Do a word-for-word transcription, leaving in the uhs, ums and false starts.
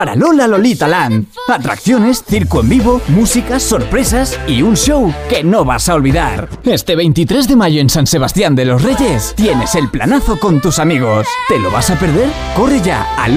Para Lola Lolita Land. Atracciones, circo en vivo, música, sorpresas y un show que no vas a olvidar. Este veintitrés de mayo en San Sebastián de los Reyes tienes el planazo con tus amigos. ¿Te lo vas a perder? Corre ya a